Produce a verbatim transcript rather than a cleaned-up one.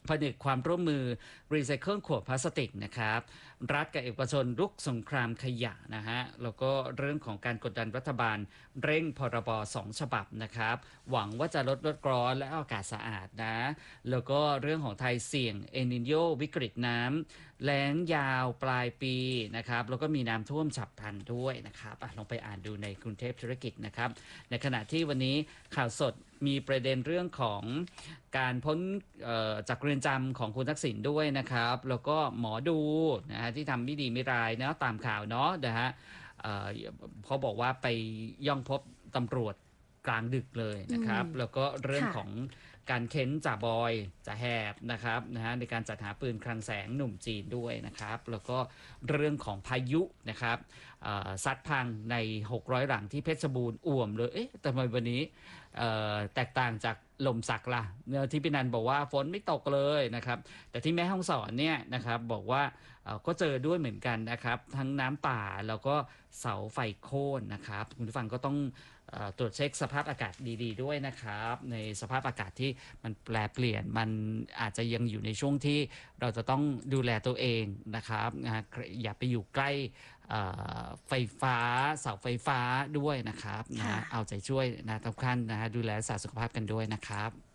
ผนึกความร่วมมือรีไซเคิลขวดพลาสติกนะครับรัฐกับเอกชนรุกสงครามขยะนะฮะแล้วก็เรื่องของการกดดันรัฐบาลเร่งพรบสองฉบับนะครับหวังว่าจะลดลดร้อนและอากาศสะอาดนะแล้วก็เรื่องของไทยเสี่ยงเอลนิโญวิกฤตน้ำแล้งยาวปลายปีนะครับแล้วก็มีน้ำท่วมฉับพลันด้วยนะครับลองไปอ่านดูในกรุงเทพธุรกิจนะครับในขณะที่วันนี้ข่าวสดมีประเด็นเรื่องของการพ้นจากเรือนจำของคุณทักษิณด้วยนะครับแล้วก็หมอดูนะฮะที่ทำไม่ดีไม่ร้ายเนาะตามข่าวเนาะนะฮะเขาบอกว่าไปย่องพบตำรวจกลางดึกเลยนะครับแล้วก็เรื่องของการเค้นจ่าบอยจ่าแหบนะครับนะฮะในการจัดหาปืนคลังแสงหนุ่มจีนด้วยนะครับแล้วก็เรื่องของพายุนะครับซัดพังในหกร้อยหลังที่เพชรบูรณ์อ่วมเลยเอ๊ะทำไมวันนี้แตกต่างจากลมสักล่ะที่พี่นันบอกว่าฝนไม่ตกเลยนะครับแต่ที่แม่ฮ่องสอนเนี่ยนะครับบอกว่าก็เจอด้วยเหมือนกันนะครับทั้งน้ำป่าแล้วก็เสาไฟโค่นนะครับคุณผู้ฟังก็ต้องตรวจเช็คสภาพอากาศดีๆด้วยนะครับในสภาพอากาศที่มันแปรเปลี่ยนมันอาจจะยังอยู่ในช่วงที่เราจะต้องดูแลตัวเองนะครับนะอย่าไปอยู่ใกล้ไฟฟ้าเสาไฟฟ้าด้วยนะครับนะเอาใจช่วยนะทุกท่านนะดูแลรักษาสุขภาพกันด้วยนะครับ